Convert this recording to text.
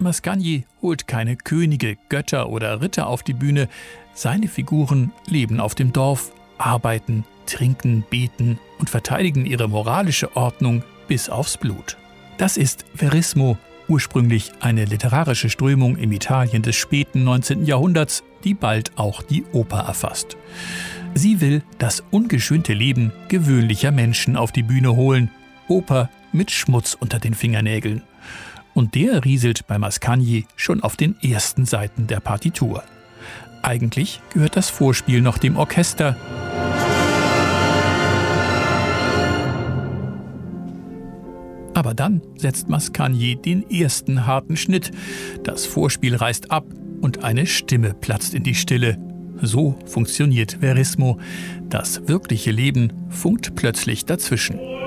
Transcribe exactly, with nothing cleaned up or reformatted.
Mascagni holt keine Könige, Götter oder Ritter auf die Bühne. Seine Figuren leben auf dem Dorf, arbeiten, trinken, beten und verteidigen ihre moralische Ordnung bis aufs Blut. Das ist Verismo, ursprünglich eine literarische Strömung im Italien des späten neunzehnten Jahrhunderts, die bald auch die Oper erfasst. Sie will das ungeschönte Leben gewöhnlicher Menschen auf die Bühne holen. Oper mit Schmutz unter den Fingernägeln. Und der rieselt bei Mascagni schon auf den ersten Seiten der Partitur. Eigentlich gehört das Vorspiel noch dem Orchester. Aber dann setzt Mascagni den ersten harten Schnitt. Das Vorspiel reißt ab und eine Stimme platzt in die Stille. So funktioniert Verismo. Das wirkliche Leben funkt plötzlich dazwischen.